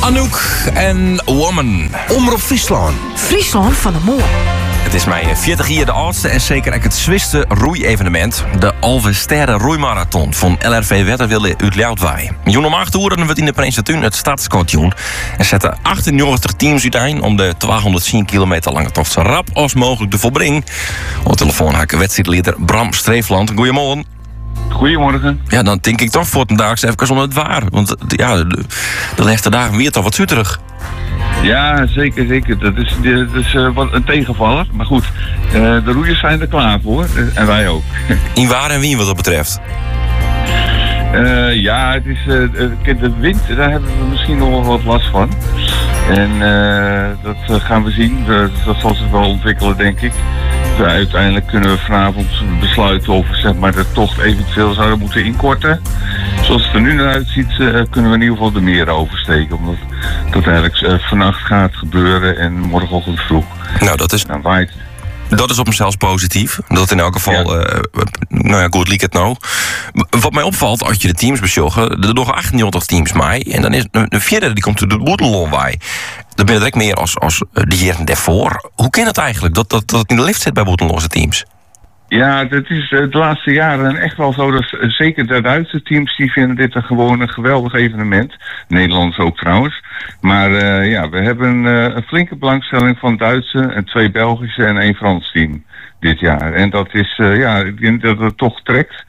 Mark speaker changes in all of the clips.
Speaker 1: Anouk en Woman.
Speaker 2: Omroep Friesland.
Speaker 3: Friesland van de Moor.
Speaker 1: Het is mij 40 jaar de oudste en zeker ook het zwitste roeievenement. De Alvesterde Roeimarathon van LRV Wetterwille uit Ljouwtwaai. Joen om 8 uur wordt in de Prinsentuin het startskampioen. Er zetten 98 teams uiteen om de 210 kilometer lange tocht zo rap als mogelijk te volbrengen. Op de telefoon haak wedstrijdleider Bram Streefland. Goedemorgen.
Speaker 4: Goedemorgen.
Speaker 1: Ja, dan denk ik toch voor vandaag even om het waar. Want ja, de laatste dagen weer toch wat zuterig.
Speaker 4: Ja, zeker. Dat is wat een tegenvaller. Maar goed, de roeiers zijn er klaar voor. En wij ook.
Speaker 1: In waar en wie wat dat betreft?
Speaker 4: Ja, het is de wind, daar hebben we misschien nog wel wat last van. En dat gaan we zien. Dat zal zich wel ontwikkelen, denk ik. Uiteindelijk kunnen we vanavond besluiten of we zeg maar, de tocht eventueel zouden moeten inkorten. Zoals het er nu naar uitziet, kunnen we in ieder geval de meren oversteken. Omdat dat eigenlijk vannacht gaat gebeuren en morgenochtend vroeg.
Speaker 1: Nou, dat is...
Speaker 4: Dan waait.
Speaker 1: Dat is op zichzelf positief. Dat in elk geval, goed liek het nou. Wat mij opvalt, als je de teams besjoggen, er nog 98 teams mee. En dan is de vierde, die komt uit de Boedelon bij. Dan ben je direct meer als de jaren daarvoor. Hoe kan het eigenlijk dat het in de lift zit bij Boedelonse teams?
Speaker 4: Ja, dat is de laatste jaren echt wel zo. Dat zeker de Duitse teams die vinden dit gewoon een geweldig evenement. Nederlanders ook trouwens. Maar we hebben een flinke belangstelling van Duitse en 2 Belgische en 1 Frans team dit jaar. En dat is, ik denk dat het toch trekt.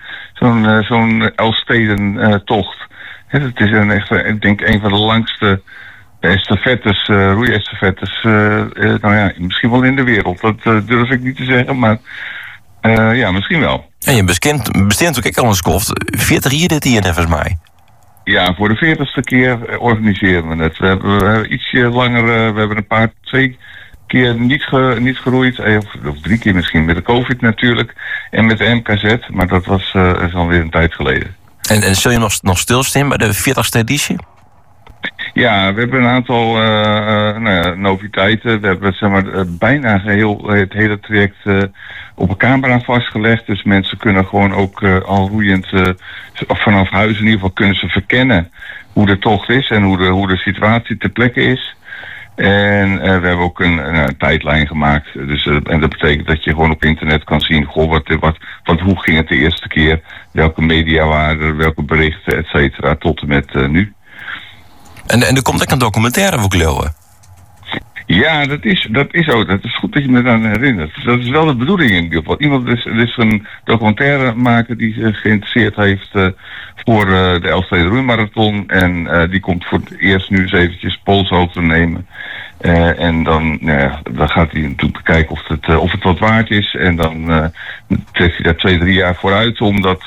Speaker 4: Zo'n Elfsteden tocht. Het is ik denk een van de langste estafettes, roeiestafettes, misschien wel in de wereld. Dat durf ik niet te zeggen, maar... misschien wel.
Speaker 1: En je besteedt ook al een skoft. 40 jaar dit hier, volgens mij. Ja,
Speaker 4: voor de 40ste keer organiseren we het. We hebben ietsje langer, we hebben 2 keer niet geroeid. Of 3 keer misschien, met de COVID natuurlijk. En met de MKZ, maar dat is alweer een tijd geleden.
Speaker 1: En zul je nog stilstaan bij de 40ste editie?
Speaker 4: Ja, we hebben een aantal noviteiten. We hebben zeg maar, bijna het hele traject op een camera vastgelegd. Dus mensen kunnen gewoon ook al roeiend vanaf huis in ieder geval kunnen ze verkennen hoe de tocht is en hoe de situatie ter plekke is. En we hebben ook een tijdlijn gemaakt. Dus, en dat betekent dat je gewoon op internet kan zien, hoe ging het de eerste keer, welke media waren er, welke berichten, et cetera, tot en met nu.
Speaker 1: En er komt ook een documentaire voor geloven.
Speaker 4: Ja, dat is ook. Dat is goed dat je me aan herinnert. Dat is wel de bedoeling in ieder geval. Iemand is een documentaire maken die zich geïnteresseerd heeft voor de Elfsteden Roeimarathon. En die komt voor het eerst nu eens eventjes polshoogte nemen. En dan gaat hij natuurlijk bekijken of het wat waard is. En dan trekt hij daar 2-3 jaar vooruit om dat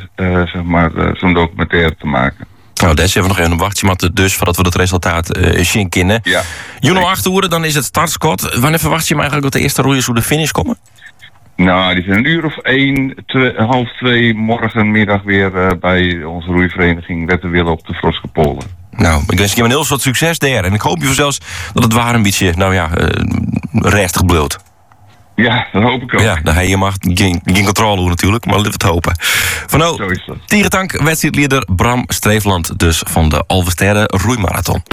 Speaker 4: zo'n documentaire te maken.
Speaker 1: Nou, daar hebben we nog even een wachtje, maar dus voordat we het resultaat zien kennen.
Speaker 4: Ja.
Speaker 1: Juno 8 uur, dan is het startskot. Wanneer verwacht je hem eigenlijk dat de eerste roeiers hoe de finish komen?
Speaker 4: Nou, die zijn een uur of 1, half 2 morgenmiddag weer bij onze roeivereniging Wetterwille op de Froske Polen.
Speaker 1: Nou, ik wens je een heel soort succes daar. En ik hoop je zelfs dat het waar een beetje, restig bloot.
Speaker 4: Ja, dat hoop ik ook.
Speaker 1: Ja, dan heb je mag geen controle hoe natuurlijk, maar laten we het hopen. Van nou, Tierentank, wedstrijdleider Bram Streefland, dus van de Alvesterde Roeimarathon.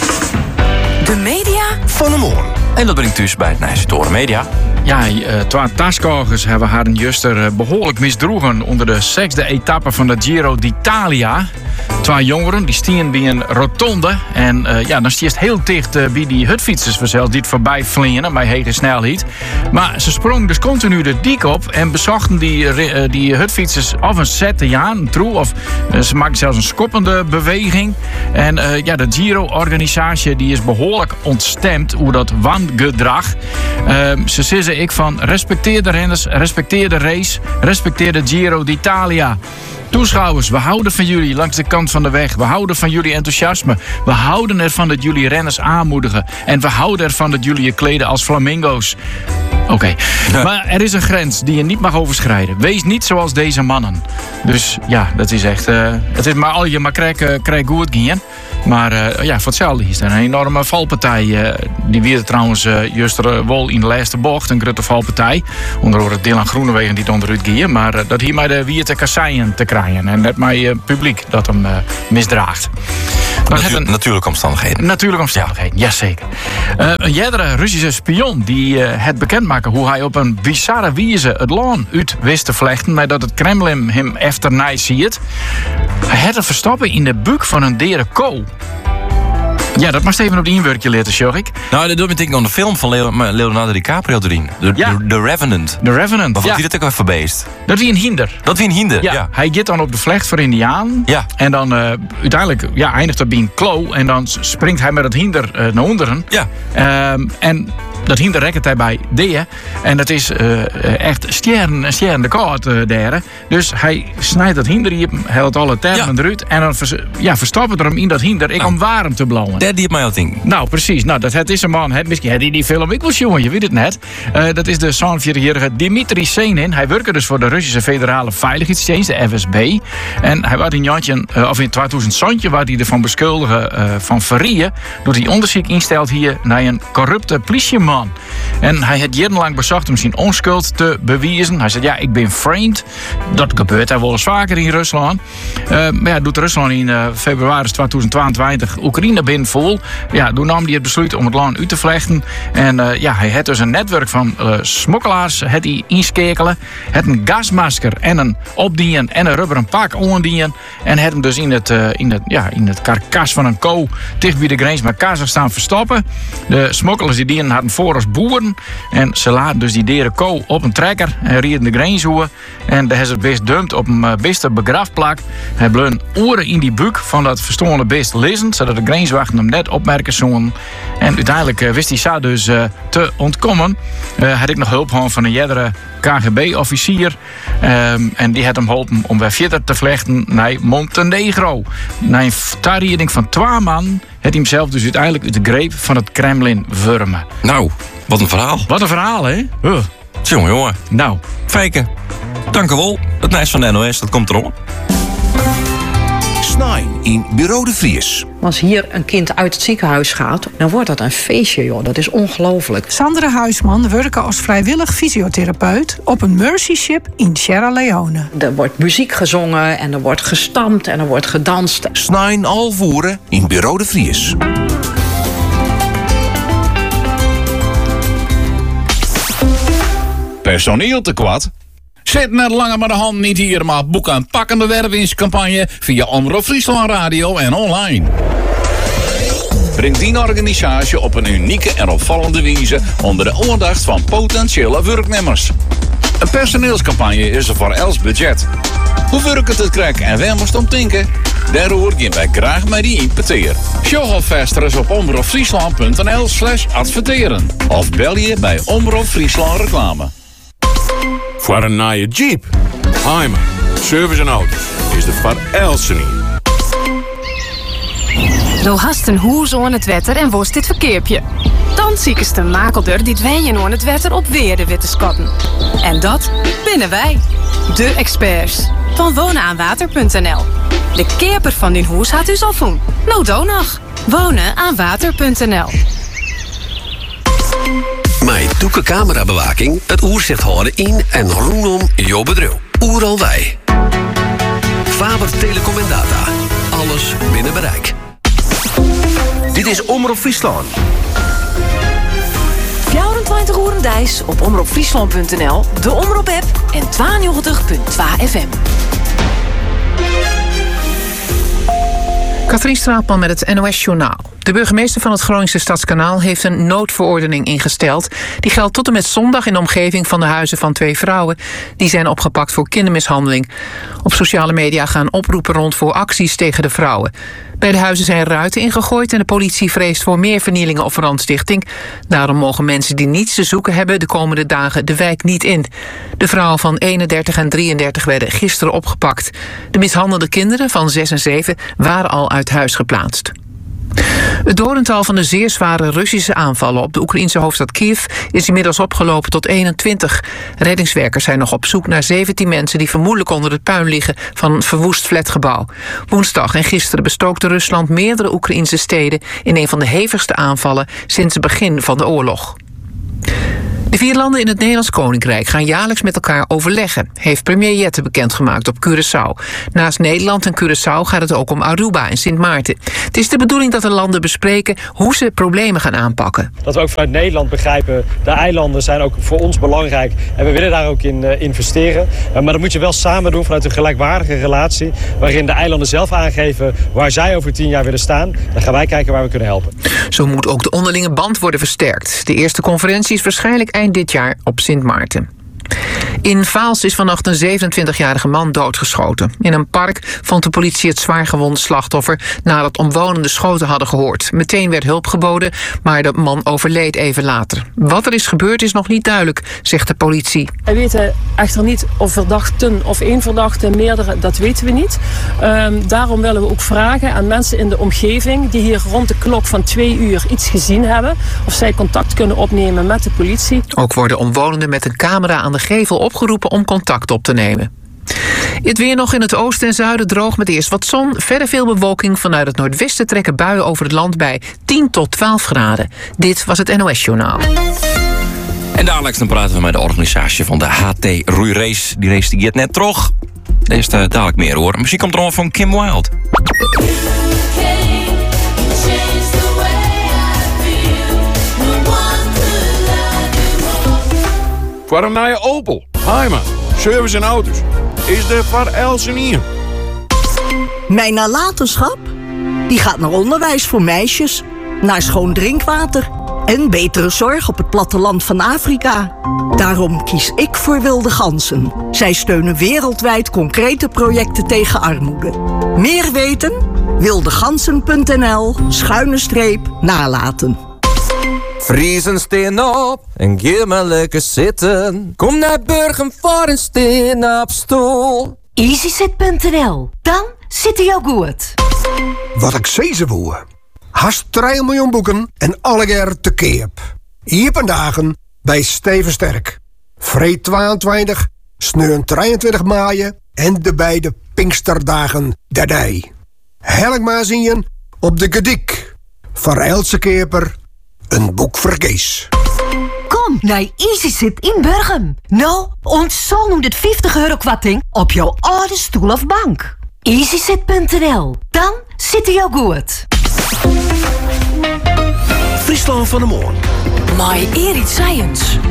Speaker 3: De media
Speaker 2: van de morgen.
Speaker 1: En dat brengt dus bij het Nijsetoren Media.
Speaker 5: Ja, 2 taskogers hebben haar juster behoorlijk misdroegen onder de 6e etappe van de Giro d'Italia. 2 jongeren die stien bij een rotonde. En dan stiert heel dicht bij die hutfietsers vanzelf die het voorbij vliegen bij hege snelheid. Maar ze sprongen dus continu de dik op en bezochten die hutfietsers of een zette een troe of ze maakten zelfs een schoppende beweging. En de Giro-organisatie die is behoorlijk ontstemd hoe dat wangedrag. Ze zeggen ik van respecteer de renners, respecteer de race, respecteer de Giro d'Italia. Toeschouwers, we houden van jullie langs de kant van de weg. We houden van jullie enthousiasme. We houden ervan dat jullie renners aanmoedigen. En we houden ervan dat jullie je kleden als flamingo's. Oké. Ja. Maar er is een grens die je niet mag overschrijden. Wees niet zoals deze mannen. Dus ja, dat is echt... het is maar al je maar krijg goed gaan. Maar voor hetzelfde is er een enorme valpartij. Die weer trouwens juist wel in de laatste bocht. Een grote valpartij. Onder andere Dylan Groenewegen die het onderuit gaan. Maar dat hier mij de wierte kasseien te krijgen. En net mij publiek dat hem misdraagt.
Speaker 1: Natuurlijke omstandigheden.
Speaker 5: Natuurlijke omstandigheden, jazeker. Een jerdere Russische spion die het bekendmaken hoe hij op een bizarre wijze het land uit wist te vlechten nadat het Kremlin hem efternij ziet. Hij had het verstoppen in de buik van een dere kool. Ja, dat mag even op de inwerkje letten, zeg ik.
Speaker 1: Nou, dat doet me denken aan de film van Leonardo DiCaprio erin. The Revenant.
Speaker 5: The Revenant,
Speaker 1: Wat die dat ook even beest?
Speaker 5: Dat wie een hinder.
Speaker 1: Dat wie een hinder, ja.
Speaker 5: Hij gaat dan op de vlecht voor Indiaan.
Speaker 1: Ja.
Speaker 5: En dan uiteindelijk eindigt dat bij een klo. En dan springt hij met het hinder naar onderen.
Speaker 1: Ja.
Speaker 5: En dat hinder rekt hij bij deer. En dat is echt sterren de kaart daar. Dus hij snijdt dat hinder hier, helpt alle termen eruit. En dan verstoppen er hem in dat hinder om warm te blauwen.
Speaker 1: Dat die op mij al ding.
Speaker 5: Nou, precies. Nou, dat is een man. Misschien had hij die film ik wel jongen, je weet het net. Dat is de 47-jarige Dmitri Senin. Hij werkte dus voor de Russische Federale Veiligheidsdienst, de FSB. En hij was in 2000 waar hij ervan beschuldigen van verrieën. Doet hij onderzoek instelt hier naar een corrupte politieman. En hij had jarenlang bezocht om zijn onschuld te bewijzen. Hij zei, ik ben framed. Dat gebeurt hij wel eens vaker in Rusland. Maar doet Rusland in februari 2022 Oekraïne binnen vol. Ja, toen nam hij het besluit om het land uit te vlechten. En hij had dus een netwerk van smokkelaars inschakelen. Het een gasmasker en een opdien en een rubberen pak ondien. En had hem dus in het karkas van een kool dicht bij de grens met Kazachstan verstoppen. De smokkelers die hadden voor als boeren. En ze laten dus die deren kool op een trekker en rieden de grens hoe. En daar is het beest dumpt op een beste begrafplak. Hij bleef oren in die buik van dat verstoorde beest lezen, zodat de grenswachten hem net opmerken zoen. En uiteindelijk wist hij zo dus te ontkomen. Had ik nog hulp van een jerdere KGB-officier. En die had hem geholpen om weer verder te vlechten naar Montenegro. Na een tarrieding van 2 man had hij hem zelf dus uiteindelijk uit de greep van het Kremlin wurmen.
Speaker 1: Nou, wat een verhaal.
Speaker 5: Wat een verhaal, hè?
Speaker 1: Jongen.
Speaker 5: Nou.
Speaker 1: Fijke. Dank u wel. Het nieuws van de NOS, dat komt erop.
Speaker 2: Snijn in Bureau de Vries.
Speaker 3: Als hier een kind uit het ziekenhuis gaat, dan wordt dat een feestje, joh. Dat is ongelooflijk.
Speaker 6: Sandra Huisman werkt als vrijwillig fysiotherapeut op een Mercy Ship in Sierra Leone.
Speaker 3: Er wordt muziek gezongen en er wordt gestampt en er wordt gedanst.
Speaker 2: Snijn alvoeren in Bureau de Vries.
Speaker 7: Personeeltekort? Zit net langer met de hand niet hier, maar boek een pakkende wervingscampagne via Omroep Friesland Radio en online. Breng die organisatie op een unieke en opvallende wijze onder de aandacht van potentiële werknemers. Een personeelscampagne is er voor els budget. Hoe werkt het krijgen en waar moest om denken? Daarover gaan wij graag met die impeteer. Show alvast eens op omroepfriesland.nl/adverteren. Of bel je bij Omroep Friesland Reclame.
Speaker 8: Voor een nieuwe Jeep, Heimer, service en auto's is de voor Elsen niet.
Speaker 9: Zo hast een hoes aan het wetter en worst dit verkeerpje. Dan ziekest de makelder die wenjen aan het wetter op weer de witte skotten. En dat binnen wij, de experts van wonenaanwater.nl. De keerper van die hoes had u al voen. Nou nog. Wonenaanwater.nl.
Speaker 10: Met doeke camerabewaking het oerzicht houden in en rondom jouw bedrijf. Oeral wij. Faber Telecom en Data. Alles binnen bereik.
Speaker 2: Dit is Omroep Friesland.
Speaker 11: 24 uur dijs op omroepfriesland.nl, de Omroep-app en 92.2 FM.
Speaker 12: Katrien Straatman met het NOS-journaal. De burgemeester van het Groningse Stadskanaal heeft een noodverordening ingesteld. Die geldt tot en met zondag in de omgeving van de huizen van 2 vrouwen. Die zijn opgepakt voor kindermishandeling. Op sociale media gaan oproepen rond voor acties tegen de vrouwen. Bij de huizen zijn ruiten ingegooid en de politie vreest voor meer vernielingen of brandstichting. Daarom mogen mensen die niets te zoeken hebben de komende dagen de wijk niet in. De vrouwen van 31 en 33 werden gisteren opgepakt. De mishandelde kinderen van 6 en 7 waren al uit huis geplaatst. Het dodental van de zeer zware Russische aanvallen op de Oekraïense hoofdstad Kiev is inmiddels opgelopen tot 21. Reddingswerkers zijn nog op zoek naar 17 mensen die vermoedelijk onder het puin liggen van een verwoest flatgebouw. Woensdag en gisteren bestookte Rusland meerdere Oekraïense steden in een van de hevigste aanvallen sinds het begin van de oorlog. De 4 landen in het Nederlands Koninkrijk gaan jaarlijks met elkaar overleggen, heeft premier Jette bekendgemaakt op Curaçao. Naast Nederland en Curaçao gaat het ook om Aruba en Sint Maarten. Het is de bedoeling dat de landen bespreken hoe ze problemen gaan aanpakken.
Speaker 13: Dat we ook vanuit Nederland begrijpen, de eilanden zijn ook voor ons belangrijk en we willen daar ook in investeren. Maar dat moet je wel samen doen vanuit een gelijkwaardige relatie, waarin de eilanden zelf aangeven waar zij over 10 jaar willen staan. Dan gaan wij kijken waar we kunnen helpen.
Speaker 12: Zo moet ook de onderlinge band worden versterkt. De eerste conferentie is waarschijnlijk eind dit jaar op Sint Maarten. In Vaals is vannacht een 27-jarige man doodgeschoten. In een park vond de politie het zwaargewonde slachtoffer nadat omwonenden schoten hadden gehoord. Meteen werd hulp geboden, maar de man overleed even later. Wat er is gebeurd is nog niet duidelijk, zegt de politie.
Speaker 14: We weten echter niet of verdachten of één verdachte, meerdere, dat weten we niet. Daarom willen we ook vragen aan mensen in de omgeving die hier rond de klok van 2 uur iets gezien hebben, of zij contact kunnen opnemen met de politie.
Speaker 12: Ook worden omwonenden met een camera aan de gevel opgeroepen om contact op te nemen. Het weer nog in het oosten en zuiden droog met eerst wat zon. Verder veel bewolking. Vanuit het noordwesten trekken buien over het land bij 10 tot 12 graden. Dit was het NOS Journaal.
Speaker 1: En dadelijk dan praten we met de organisatie van de HT Roeirace. Die race die gaat net terug. Daar is dadelijk meer hoor. Muziek komt er al van Kim Wilde.
Speaker 8: Voor een nieuwe Opel, Heimat, service en auto's is de Var Elsenier.
Speaker 15: Mijn nalatenschap? Die gaat naar onderwijs voor meisjes, naar schoon drinkwater en betere zorg op het platteland van Afrika. Daarom kies ik voor Wilde Ganzen. Zij steunen wereldwijd concrete projecten tegen armoede. Meer weten? wildegansen.nl/nalaten.
Speaker 16: Vriezen steen op en geef maar lekker zitten. Kom naar Burgum voor een steen op stoel.
Speaker 11: EasyZit.nl, dan zit hij ook goed.
Speaker 17: Wat ik zei ze voor. Haast 3 miljoen boeken en alle keer te keep. Hier op dagen bij Steven Sterk. Vreed 22, sneun 23 maaien en de beide Pinksterdagen daarbij. Helk maar zien op de Gedik. Voor Else Keper. Een boek voor Kees.
Speaker 11: Kom naar EasyZit in Burgum. Nou, ons zo noemt het 50 euro kwarting op jouw oude stoel of bank. EasyZit.nl, dan zit hij ook goed.
Speaker 2: Friesland van de Moon.
Speaker 11: My Erit Science.